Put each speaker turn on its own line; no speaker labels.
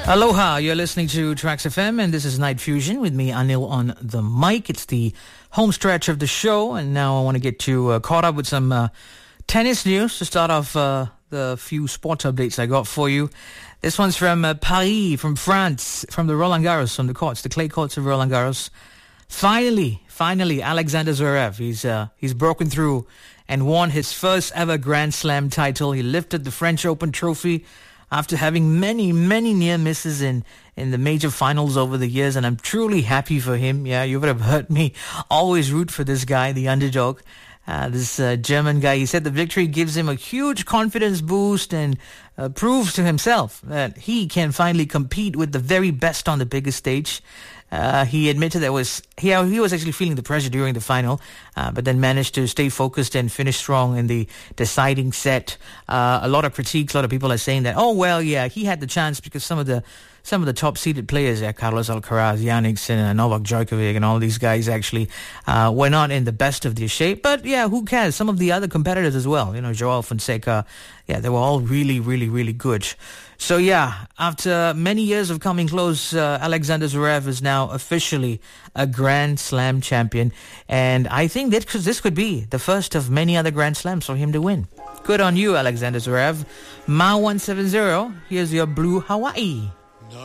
Aloha, you're listening to Tracks FM, and this is Night Fusion with me, Anil, on the mic. It's the home stretch of the show, and now I want to get you caught up with some tennis news to start off the few sports updates I got for you. This one's from Paris, from France, from the Roland Garros, from the courts, the clay courts of Roland Garros. Finally, Alexander Zverev, he's broken through and won his first ever Grand Slam title. He lifted the French Open trophy after having many near misses in the major finals over the years, and I'm truly happy for him. Yeah, you would have heard me always root for this guy, the underdog, this German guy. He said the victory gives him a huge confidence boost and proves to himself that he can finally compete with the very best on the biggest stage. He admitted that he was actually feeling the pressure during the final, but then managed to stay focused and finish strong in the deciding set. A lot of critiques, a lot of people are saying that, oh well, yeah, he had the chance because some of the top seeded players, Carlos Alcaraz, Jannik Sinner, Novak Djokovic, and all these guys actually were not in the best of their shape. But yeah, who cares? Some of the other competitors as well, Joao Fonseca, yeah, they were all really good. So yeah, after many years of coming close, Alexander Zverev is now officially a Grand Slam champion. And I think that this could be the first of many other Grand Slams for him to win. Good on you, Alexander Zverev. Ma 170, here's your Blue Hawaii.